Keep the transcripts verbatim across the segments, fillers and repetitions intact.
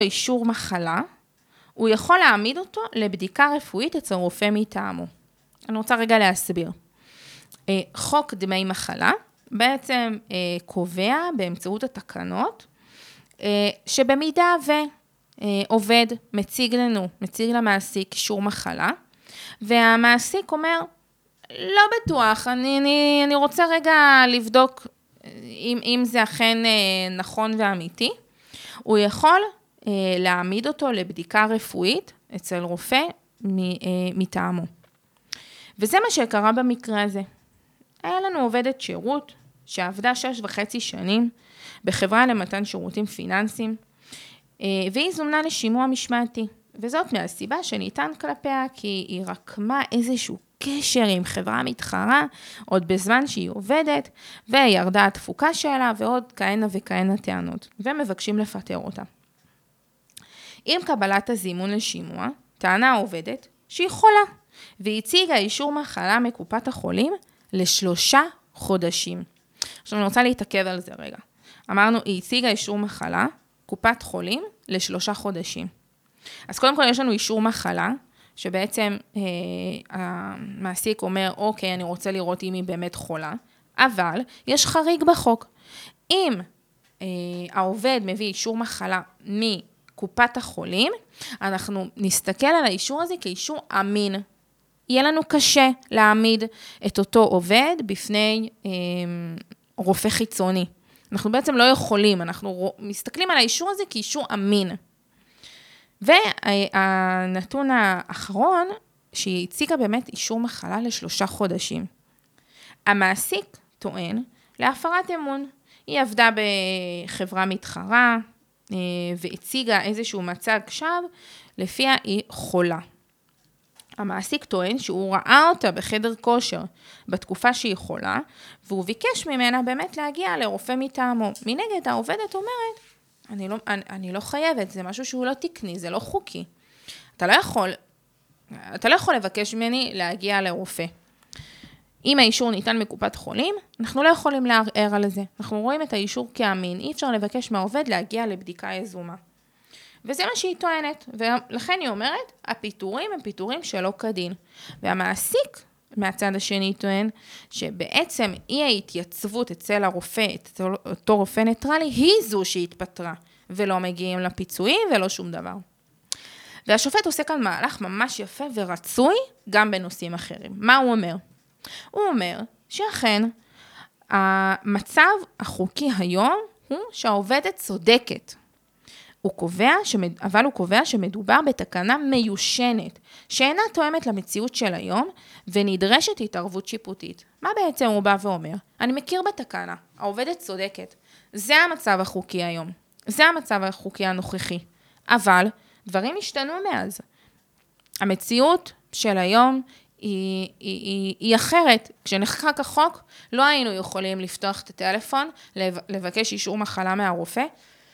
אישור מחלה, הוא יכול להעמיד אותו לבדיקה רפואית אצל רופא מטעמו. אני רוצה רגע להסביר. חוק דמי מחלה בעצם קובע באמצעות התקנות, שבמידה ועובד מציג לנו, מציג למעסיק אישור מחלה, והמעסיק אומר, לא בטוח, אני, אני, אני רוצה רגע לבדוק אם, אם זה אכן נכון ואמיתי, הוא יכול להעמיד אותו לבדיקה רפואית אצל רופא מטעמו. וזה מה שקרה במקרה הזה. היה לנו עובדת שירות שעבדה שש וחצי שנים בחברה למתן שירותים פיננסיים, והיא זומנה לשימוע משמעתי. וזאת מהסיבה שניתן כלפיה, כי היא רקמה איזשהו קשר עם חברה מתחרה, עוד בזמן שהיא עובדת, וירדה התפוקה שלה, ועוד כהנה וכהנה טענות, ומבקשים לפטר אותה. עם קבלת הזימון לשימוע, טענה העובדת שהיא חולה, והציגה אישור מחלה מקופת החולים לשלושה חודשים. עכשיו אני רוצה להתעכב על זה רגע. אמרנו, היא הציגה אישור מחלה, קופת חולים, לשלושה חודשים. אז קודם כל יש לנו אישור מחלה, שבעצם אה, המעסיק אומר, אוקיי, אני רוצה לראות אם היא באמת חולה, אבל יש חריג בחוק. אם אה, העובד מביא אישור מחלה מקופת החולים, אנחנו נסתכל על האישור הזה כאישור אמין. יהיה לנו קשה להעמיד את אותו עובד בפני אה, רופא חיצוני. אנחנו בעצם לא יכולים, אנחנו מסתכלים על האישור הזה כאישור אמין. והנתון האחרון, שהיא הציגה באמת אישור מחלה לשלושה חודשים. המעסיק טוען להפרת אמון. היא עבדה בחברה מתחרה, והציגה איזשהו מצג שווא, לפיה היא חולה. המעסיק טוען שהוא ראה אותה בחדר כושר בתקופה שהיא חולה, והוא ביקש ממנה באמת להגיע לרופא מטעמו. מנגד העובדת אומרת, אני לא, אני, אני לא חייבת, זה משהו שהוא לא תקני, זה לא חוקי. אתה לא יכול, אתה לא יכול לבקש ממני להגיע לרופא. אם האישור ניתן מקופת חולים, אנחנו לא יכולים לערער על זה. אנחנו רואים את האישור כאמין, אי אפשר לבקש מהעובד להגיע לבדיקה יזומה. וזה מה שהיא טוענת, ולכן היא אומרת, הפיטורים הם פיטורים שלא כדין. והמעסיק מהצד השני טוען, שבעצם אי ההתייצבות אצל הרופא, אצל אותו רופא ניטרלי, היא זו שהתפטרה, ולא מגיעים לפיצויים ולא שום דבר. והשופט עושה כאן מהלך ממש יפה ורצוי, גם בנושאים אחרים. מה הוא אומר? הוא אומר שאכן, המצב החוקי היום הוא שהעובדת צודקת. הוא קובע, שמד... אבל הוא קובע שמדובר בתקנה מיושנת, שאינה תואמת למציאות של היום, ונדרשת התערבות שיפוטית. מה בעצם הוא בא ואומר? אני מכיר בתקנה, העובדת צודקת. זה המצב החוקי היום. זה המצב החוקי הנוכחי. אבל דברים השתנו מאז. המציאות של היום היא, היא, היא, היא אחרת. כשנחקק החוק, לא היינו יכולים לפתוח את הטלפון, לבקש אישור מחלה מהרופא,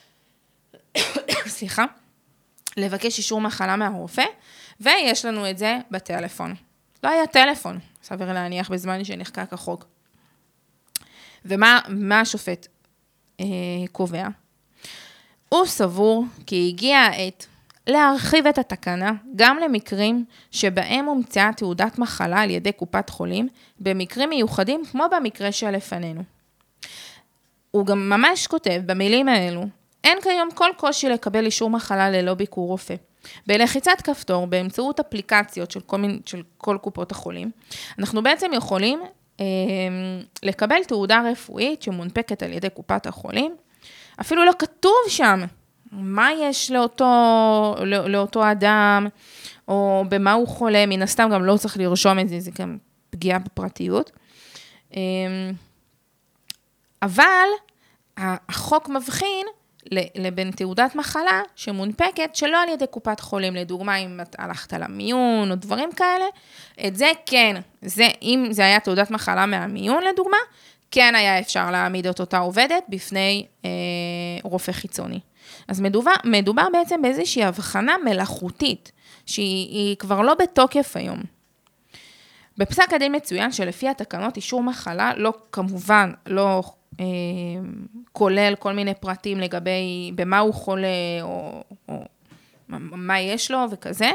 סליחה, לבקש אישור מחלה מהרופא, ויש לנו את זה בטלפון. לא היה טלפון, סביר להניח בזמן שנחקק החוק. ומה מה השופט אה, קובע? הוא סבור כי הגיע העת להרחיב את התקנה גם למקרים שבהם הומצאה תעודת מחלה על ידי קופת חולים, במקרים מיוחדים כמו במקרה שלפנינו. הוא גם ממש כותב במילים האלו, אין כיום כל קושי לקבל אישור מחלה ללא ביקור רופא. בלחיצת כפתור, באמצעות אפליקציות של כל, של כל קופות החולים, אנחנו בעצם יכולים אה, לקבל תעודה רפואית שמונפקת על ידי קופת החולים. אפילו לא כתוב שם מה יש לאותו, לא, לאותו אדם, או במה הוא חולה, מן הסתם גם לא צריך לרשום את זה, זה גם פגיעה בפרטיות. אה, אבל החוק מבחין, לבין תעודת מחלה שמונפקת שלא על ידי קופת חולים, לדוגמה אם את הלכת למיון או דברים כאלה, את זה כן, זה, אם זה היה תעודת מחלה מהמיון לדוגמה, כן היה אפשר להעמיד את אותה עובדת בפני אה, רופא חיצוני. אז מדובר, מדובר בעצם באיזושהי הבחנה מלאכותית, שהיא כבר לא בתוקף היום. בפסק הדין מצוין שלפי התקנות אישור מחלה, לא כמובן, לא כולל כל מיני פרטים לגבי במה הוא חולה, או, או מה יש לו וכזה,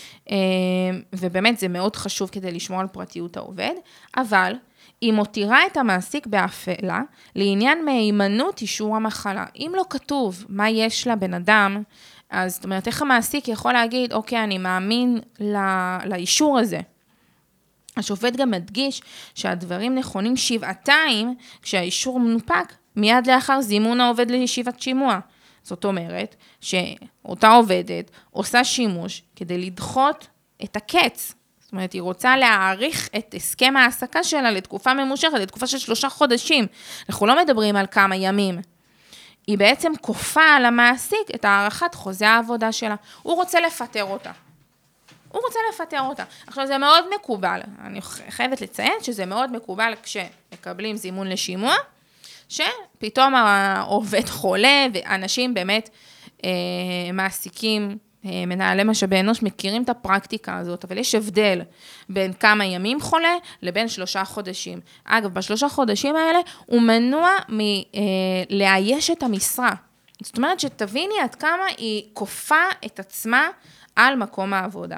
ובאמת זה מאוד חשוב כדי לשמור על פרטיות העובד, אבל היא מותירה את המעסיק באפלה לעניין מהימנות אישור המחלה. אם לא כתוב מה יש לבן אדם, אז זאת אומרת, איך המעסיק יכול להגיד, אוקיי, אני מאמין לאישור הזה. השופט גם מדגיש שהדברים נכונים שבעתיים, כשהאישור מנופק, מיד לאחר זימון העובד לישיבת שימוע. זאת אומרת, שאותה עובדת עושה שימוש כדי לדחות את הקץ. זאת אומרת, היא רוצה להאריך את הסכם העסקה שלה לתקופה ממושכת, לתקופה של שלושה חודשים. אנחנו לא מדברים על כמה ימים. היא בעצם כופה על המעסיק את הערכת חוזה העבודה שלה. הוא רוצה לפטר אותה. הוא רוצה לפטר אותה. עכשיו, זה מאוד מקובל. אני חייבת לציין שזה מאוד מקובל כשמקבלים זימון לשימוע, שפתאום העובד חולה, ואנשים באמת אה, מעסיקים, אה, מנהלי משאבי אנוש, מכירים את הפרקטיקה הזאת, אבל יש הבדל בין כמה ימים חולה לבין שלושה חודשים. אגב, בשלושה חודשים האלה הוא מנוע מלאייש את המשרה. זאת אומרת שתביני עד כמה היא כופה את עצמה על מקום העבודה.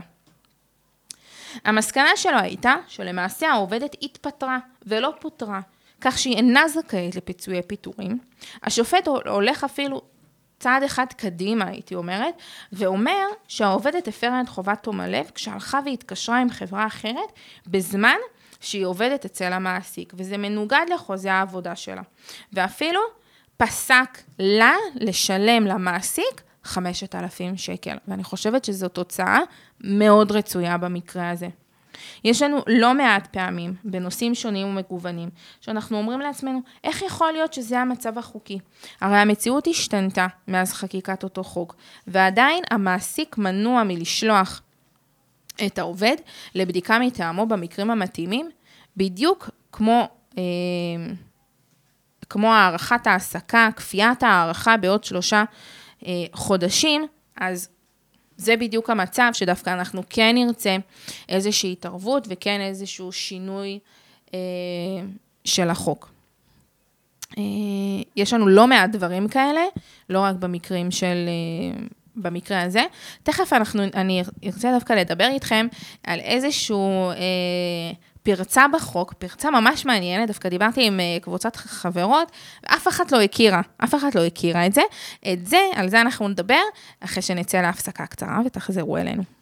המסקנה שלו הייתה שלמעשה העובדת התפטרה ולא פוטרה, כך שהיא אינה זכאית לפיצויי פיטורים. השופט הולך אפילו צעד אחד קדימה, הייתי אומרת, ואומר שהעובדת הפרה את חובת תום הלב כשהלכה והתקשרה עם חברה אחרת בזמן שהיא עובדת אצל המעסיק, וזה מנוגד לחוזה העבודה שלה. ואפילו פסק לה לשלם למעסיק חמשת אלפים שקל, ואני חושבת שזו תוצאה מאוד רצויה במקרה הזה. יש לנו לא מעט פעמים בנושאים שונים ומגוונים, שאנחנו אומרים לעצמנו, איך יכול להיות שזה המצב החוקי? הרי המציאות השתנתה מאז חקיקת אותו חוק, ועדיין המעסיק מנוע מלשלוח את העובד לבדיקה מטעמו במקרים המתאימים, בדיוק כמו, אה, כמו הערכת העסקה, כפיית הערכה בעוד שלושה אה, חודשים, אז זה בדיוק המצב שדווקא אנחנו כן נרצה איזושהי התערבות וכן איזשהו שינוי אה, של החוק. אה, יש לנו לא מעט דברים כאלה, לא רק במקרים של, אה, במקרה הזה. תכף אנחנו, אני ארצה דווקא לדבר איתכם על איזשהו אה, פרצה בחוק, פרצה ממש מעניינת, דווקא דיברתי עם אה, קבוצת חברות, ואף אחת לא הכירה, אף אחת לא הכירה את זה. את זה, על זה אנחנו נדבר אחרי שנצא להפסקה קצרה ותחזרו אלינו.